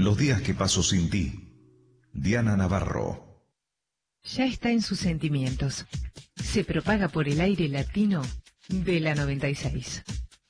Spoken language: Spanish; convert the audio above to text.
Los días que paso sin ti. Diana Navarro. Ya está en sus sentimientos. Se propaga por el aire latino de la 96.